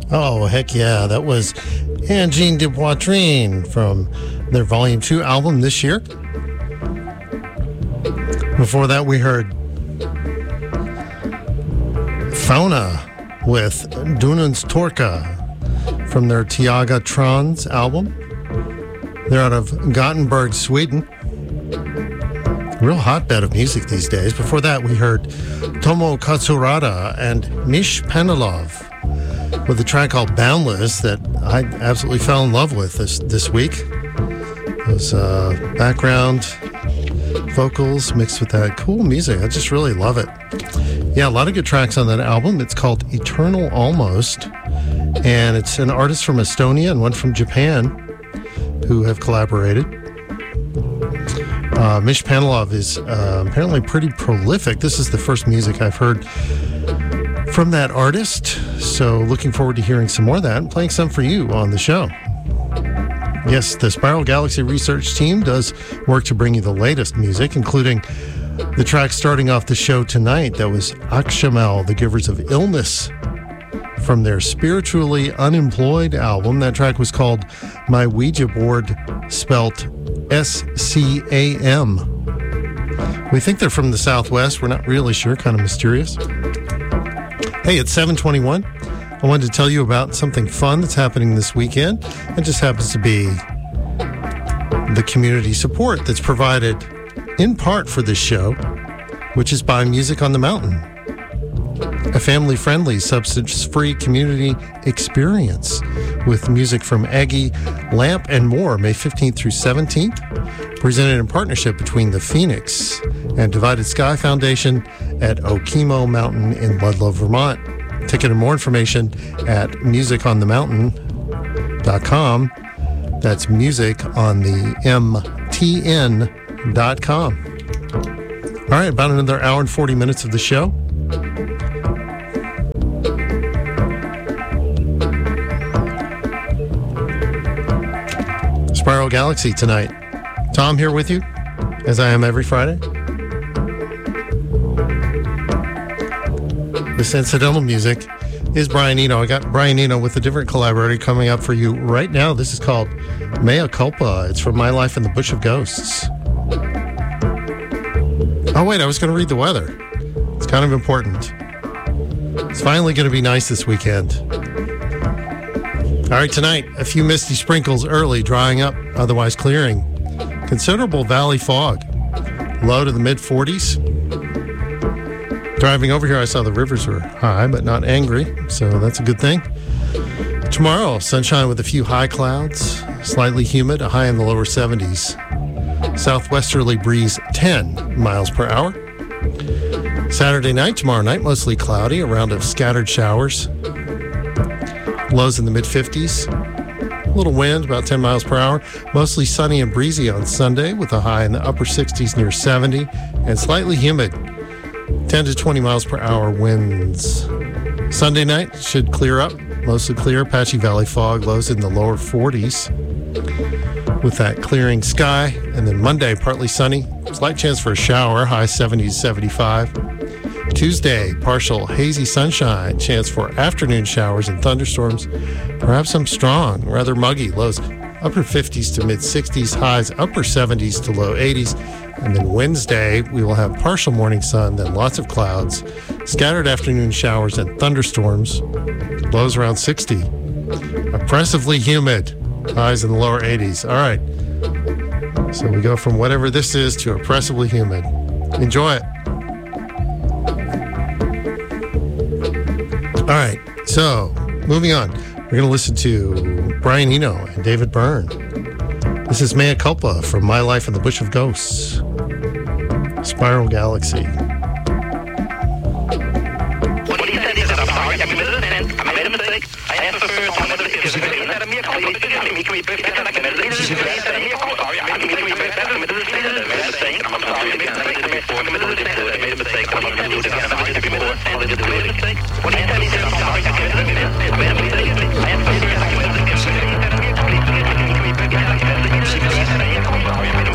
Oh, heck yeah. That was Angine de Poitrine from their Volume 2 album this year. Before that, we heard Fauna with Dunans Torka from their Tiaga Trans album. They're out of Gothenburg, Sweden. Real hotbed of music these days. Before that, we heard Tomo Katsurada and Mish Panilov with a track called Boundless that I absolutely fell in love with this week. Those background vocals mixed with that cool music. I just really love it. Yeah, a lot of good tracks on that album. It's called Eternal Almost, and it's an artist from Estonia and one from Japan who have collaborated. Mish Panilov is apparently pretty prolific. This is the first music I've heard from that artist, so looking forward to hearing some more of that and playing some for you on the show. Yes, the Spiral Galaxy research team does work to bring you the latest music, including the track starting off the show tonight. That was Akshamel, the Givers of Illness, from their Spiritually Unemployed album. That track was called My Ouija Board, spelt SCAM. We think they're from the Southwest. We're not really sure, kind of mysterious. Hey, it's 7:21. I wanted to tell you about something fun that's happening this weekend. It just happens to be the community support that's provided in part for this show, which is by Music on the Mountain, a family-friendly, substance-free community experience with music from Aggie, Lamp, and more, May 15th through 17th, presented in partnership between the Phoenix and Divided Sky Foundation at Okemo Mountain in Ludlow, Vermont. Ticket and more information at musiconthemountain.com. That's musiconthemtn.com. All right, about another hour and 40 minutes of the show. Spiral Galaxy tonight. Tom here with you, as I am every Friday. This incidental music is Brian Eno. I got Brian Eno with a different collaborator coming up for you right now. This is called Mea Culpa. It's from My Life in the Bush of Ghosts. Oh, wait, I was going to read the weather. It's kind of important. It's finally going to be nice this weekend. All right, tonight, a few misty sprinkles early, drying up, otherwise clearing. Considerable valley fog. Low to the mid-40s. Driving over here, I saw the rivers were high, but not angry, so that's a good thing. Tomorrow, sunshine with a few high clouds, slightly humid, a high in the lower 70s. Southwesterly breeze 10 miles per hour. Saturday night, tomorrow night, mostly cloudy, a round of scattered showers. Lows in the mid-50s. A little wind, about 10 miles per hour. Mostly sunny and breezy on Sunday with a high in the upper 60s near 70 and slightly humid. 10 to 20 miles per hour winds. Sunday night should clear up, mostly clear, patchy valley fog, lows in the lower 40s with that clearing sky. And then Monday, partly sunny, slight chance for a shower, high 70s, 75. Tuesday, partial hazy sunshine, chance for afternoon showers and thunderstorms, perhaps some strong, rather muggy, lows upper 50s to mid 60s, highs upper 70s to low 80s. And then Wednesday, we will have partial morning sun, then lots of clouds, scattered afternoon showers and thunderstorms, lows around 60. Oppressively humid, highs in the lower 80s. All right. So we go from whatever this is to oppressively humid. Enjoy it. All right. So moving on, we're going to listen to Brian Eno and David Byrne. This is Mea Culpa from My Life in the Bush of Ghosts. Spiral Galaxy. What he said is that I'm sorry, I made a mistake. I asked for another